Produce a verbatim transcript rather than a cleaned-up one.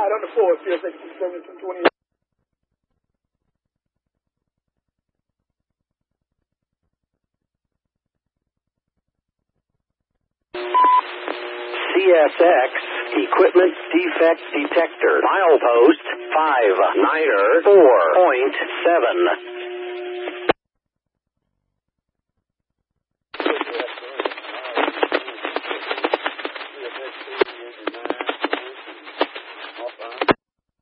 on the four, C S X seven two twenty. C S X Equipment Defect Detector. Milepost five niner four point seven.